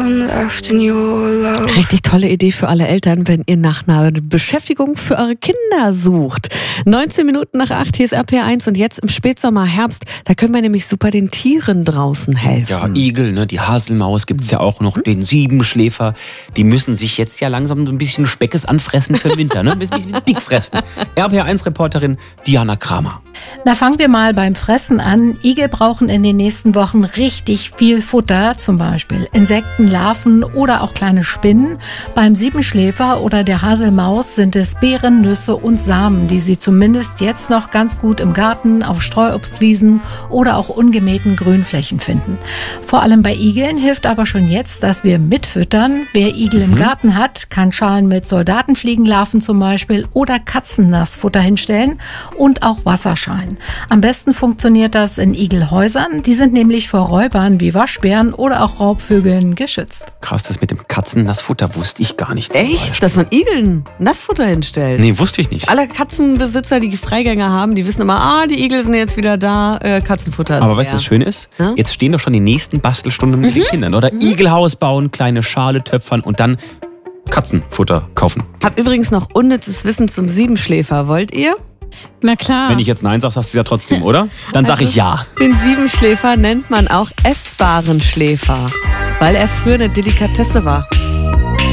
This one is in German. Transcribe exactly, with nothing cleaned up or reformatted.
Richtig tolle Idee für alle Eltern, wenn ihr nach einer Beschäftigung für eure Kinder sucht. neunzehn Minuten nach acht, hier ist R P R eins und jetzt im Spätsommer, Herbst, da können wir nämlich super den Tieren draußen helfen. Ja, Igel, ne, die Haselmaus gibt es ja auch noch, den Siebenschläfer. Die müssen sich jetzt ja langsam so ein bisschen Speckes anfressen für den Winter, ne? Ein bisschen dick fressen. R P R eins Reporterin Diana Kramer. Na, fangen wir mal beim Fressen an. Igel brauchen in den nächsten Wochen richtig viel Futter, zum Beispiel Insekten, Larven oder auch kleine Spinnen. Beim Siebenschläfer oder der Haselmaus sind es Beeren, Nüsse und Samen, die sie zumindest jetzt noch ganz gut im Garten, auf Streuobstwiesen oder auch ungemähten Grünflächen finden. Vor allem bei Igeln hilft aber schon jetzt, dass wir mitfüttern. Wer Igel im Garten hat, kann Schalen mit Soldatenfliegenlarven zum Beispiel oder Katzennassfutter hinstellen und auch Wasserschalen. Am besten funktioniert das in Igelhäusern. Die sind nämlich vor Räubern wie Waschbären oder auch Raubvögeln geschützt. Krass, das mit dem Katzennassfutter wusste ich gar nicht. Echt? Dass man Igeln Nassfutter hinstellt? Nee, wusste ich nicht. Alle Katzenbesitzer, die Freigänger haben, die wissen immer, ah, die Igel sind jetzt wieder da, äh, Katzenfutter ist Aber weißt du, was schön ist? Ja? Jetzt stehen doch schon die nächsten Bastelstunden mit mhm. den Kindern, oder? Mhm. Igelhaus bauen, kleine Schale töpfern und dann Katzenfutter kaufen. Hab übrigens noch unnützes Wissen zum Siebenschläfer. Wollt ihr? Na klar. Wenn ich jetzt Nein sage, sagst du ja trotzdem, oder? Dann sag also, ich ja. Den Siebenschläfer nennt man auch essbaren Schläfer, weil er früher eine Delikatesse war.